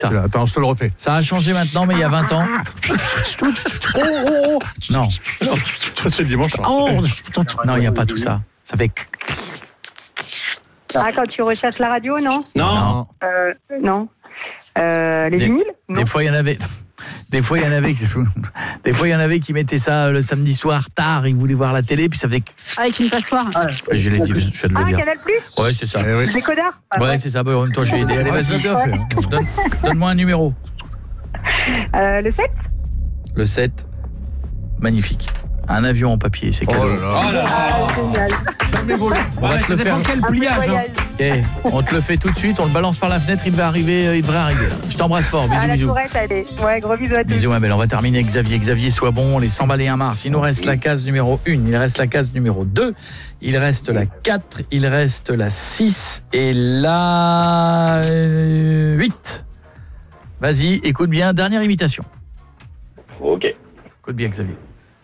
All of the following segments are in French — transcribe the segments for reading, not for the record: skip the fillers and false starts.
Attends, je te le refais. Ça a changé maintenant, mais il y a 20 ans. Non. C'est dimanche. Non, il n'y a pas tout ça. Ça fait... Ah, quand tu recherches la radio, non? Non. Non. Les vinyles? Non. Des fois, il y en avait... Des fois, il y en avait qui mettaient ça le samedi soir tard, ils voulaient voir la télé, puis ça faisait... Avec une passoire. Je l'ai dit, je viens de le dire. Canal+. Ouais, c'est ça. Oui. Décodeur. Ouais, c'est ça. En même temps, j'ai aidé. Allez, vas-y. bien fait. Donne-moi un numéro. Le 7. Le 7. Magnifique. Un avion en papier, c'est cadeau. Génial. Jamais volé. On va te le faire. Quel pliage On te le fait tout de suite, on le balance par la fenêtre, il devrait arriver. Je t'embrasse fort, bisous, La bisous. tourette, allez. Ouais, gros bisous à tous. Bisous ma belle, on va terminer avec Xavier. Xavier, sois bon, les 100 balles et un Mars. Il nous reste la case numéro 1, il reste la case numéro 2, il reste la 4, il reste la 6 et la 8. Vas-y, écoute bien, dernière imitation. Ok. Écoute bien Xavier.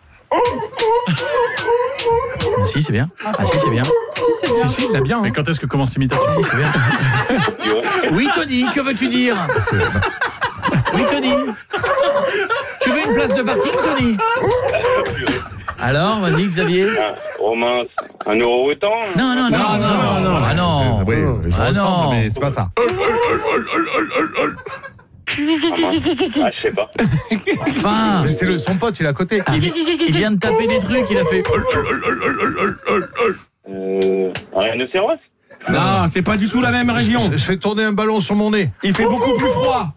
Si, c'est bien. Ah si, c'est bien. Si, il a bien. Mais quand est-ce que commence l'imitation? Si, c'est bien. Oui, Tony, que veux-tu dire? Oui, Tony. Tu veux une place de parking, Tony? Alors, vas-y, Xavier. Romain, 1 euro autant? Non. Ah non. Oui, je Ah ressemble, non. mais c'est pas ça. Ah, je sais pas. Enfin, Mais c'est son pote, il est à côté. il vient de taper des trucs, il a fait... Un rhinocéros? Non, c'est pas du tout la même région. Je fais tourner un ballon sur mon nez. Il fait beaucoup plus froid.